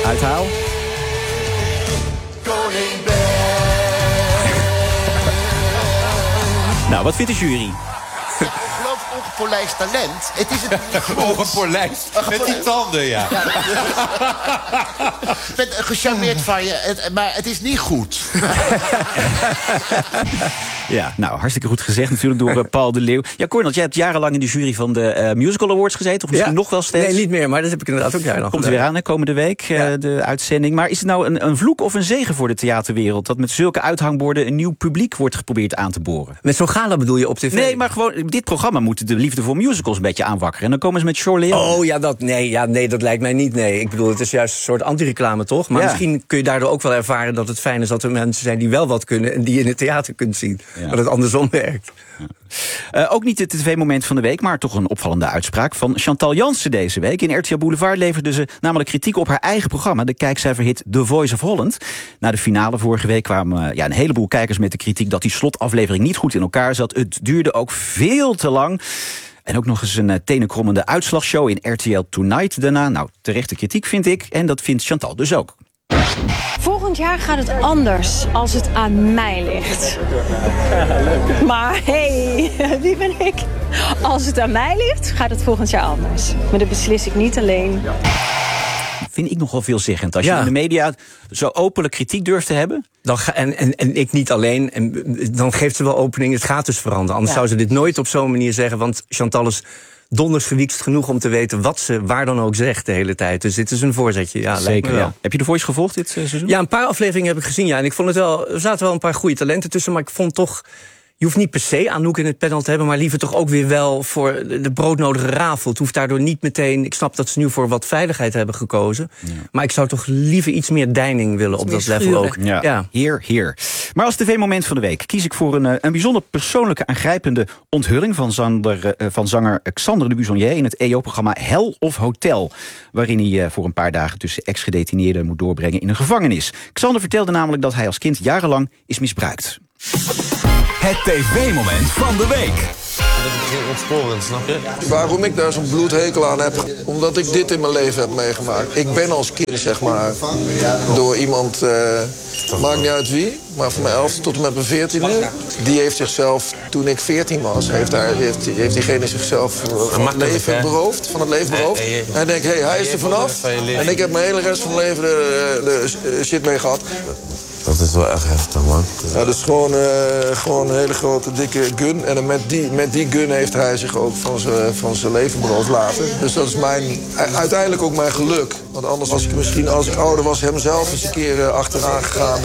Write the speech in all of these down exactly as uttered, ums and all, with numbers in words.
Uithaal. Koning Ben. Nou, wat vindt de jury? Ik geloof ongepolijst talent. Het is het niet goed. Ongepolijst. Met die tanden, ja. Ja, ik ben gecharmeerd van je, het, maar het is niet goed. Ja, nou, hartstikke goed gezegd natuurlijk door uh, Paul de Leeuw. Ja, Cornel, jij hebt jarenlang in de jury van de uh, Musical Awards gezeten. Of misschien ja. nog wel steeds. Nee, niet meer, maar dat heb ik inderdaad ook jarenlang Komt er weer aan, hè, komende week, uh, ja. de uitzending. Maar is het nou een, een vloek of een zegen voor de theaterwereld... dat met zulke uithangborden een nieuw publiek wordt geprobeerd aan te boren? Met zo'n gala bedoel je op tv? Nee, maar gewoon, dit programma moet de liefde voor musicals een beetje aanwakkeren. En dan komen ze met Charlie Leone. Oh ja, dat, nee, ja, nee, dat lijkt mij niet, nee. Ik bedoel, het is juist een soort anti-reclame, toch? Maar ja. misschien kun je daardoor ook wel ervaren dat het fijn is... dat er mensen zijn die wel wat kunnen en die je in het theater kunt zien. Ja. Dat het andersom werkt. Ja. Uh, ook niet het tv-moment van de week, maar toch een opvallende uitspraak van Chantal Jansen deze week. In R T L Boulevard leverde ze namelijk kritiek op haar eigen programma, de kijkcijferhit The Voice of Holland. Na de finale vorige week kwamen uh, ja, een heleboel kijkers met de kritiek dat die slotaflevering niet goed in elkaar zat. Het duurde ook veel te lang. En ook nog eens een uh, tenenkrommende uitslagshow in R T L Tonight daarna. Nou, terechte kritiek vind ik, en dat vindt Chantal dus ook. Volgend jaar gaat het anders als het aan mij ligt. Maar hé, hey, wie ben ik? Als het aan mij ligt, gaat het volgend jaar anders. Maar dat beslis ik niet alleen. Vind ik nogal veelzeggend. Als ja. je in de media zo openlijk kritiek durft te hebben... Dan ga, en, en, en ik niet alleen. En dan geeft ze wel opening, het gaat dus veranderen. Anders ja. zou ze dit nooit op zo'n manier zeggen. Want Chantal is donders gewiekst genoeg om te weten wat ze waar dan ook zegt de hele tijd. Dus dit is een voorzetje. Ja, zeker. Ja. Heb je de Voice gevolgd dit uh, seizoen? Ja, een paar afleveringen heb ik gezien. Ja, en ik vond het wel. Er zaten wel een paar goede talenten tussen, maar ik vond toch. Je hoeft niet per se Anouk in het panel te hebben, maar liever toch ook weer wel voor de broodnodige rafel. Het hoeft daardoor niet meteen. Ik snap dat ze nu voor wat veiligheid hebben gekozen. Ja. Maar ik zou toch liever iets meer deining willen op dat level ook. Ja, ja. Hier, hier. Maar als tv-moment van de week kies ik voor een, een bijzonder persoonlijke, aangrijpende onthulling van, Zander, van zanger Xander de Buissonnier in het E O-programma Hel of Hotel. Waarin hij voor een paar dagen tussen ex-gedetineerden moet doorbrengen in een gevangenis. Xander vertelde namelijk dat hij als kind jarenlang is misbruikt. Het tv-moment van de week. Dat is heel ontsporend, snap je? Waarom ik daar zo'n bloedhekel aan heb? Omdat ik dit in mijn leven heb meegemaakt. Ik ben als kind, zeg maar, door iemand, uh, maakt niet uit wie, maar van mijn elfde tot en met mijn veertiende. Die heeft zichzelf, toen ik veertien was, heeft, hij, heeft, heeft diegene zichzelf van het leven beroofd. Van het leven beroofd. En hij denkt, hé, hey, hij is er vanaf. En ik heb mijn hele rest van mijn leven de, de shit mee gehad. Dat is wel echt heftig, man. Ja, dat is gewoon, uh, gewoon een hele grote, dikke gun. En met die, met die gun heeft hij zich ook van zijn van zijn leven beroofd laten. Dus dat is mijn, uiteindelijk ook mijn geluk. Want anders was ik misschien, als ik ouder was, hem zelf eens een keer uh, achteraan gegaan.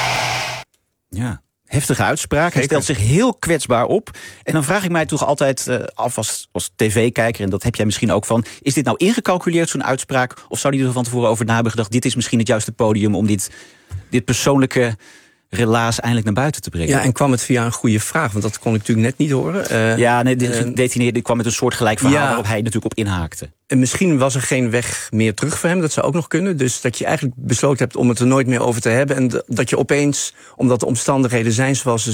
Ja. Heftige uitspraak. Hij stelt zich heel kwetsbaar op. En dan vraag ik mij toch altijd uh, af als, als tv-kijker... en dat heb jij misschien ook van... is dit nou ingecalculeerd, zo'n uitspraak? Of zou hij er van tevoren over na hebben gedacht... dit is misschien het juiste podium om dit, dit persoonlijke relaas eindelijk naar buiten te brengen? Ja, en kwam het via een goede vraag? Want dat kon ik natuurlijk net niet horen. Uh, ja, nee, de gedetineerde kwam met een soort gelijk verhaal... ja, waarop hij natuurlijk op inhaakte. En misschien was er geen weg meer terug voor hem. Dat zou ook nog kunnen. Dus dat je eigenlijk besloten hebt om het er nooit meer over te hebben. En dat je opeens, omdat de omstandigheden zijn zoals ze